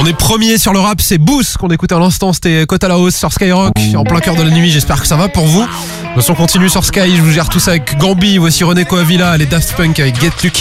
On est premier sur le rap, c'est Boost qu'on écoutait à l'instant, c'était Côte à la hausse sur Skyrock, en plein cœur de la nuit, j'espère que ça va pour vous. Le son continue sur Sky, je vous gère tout ça avec Gambi, voici René Coavilla, les Daft Punk avec Get Lucky.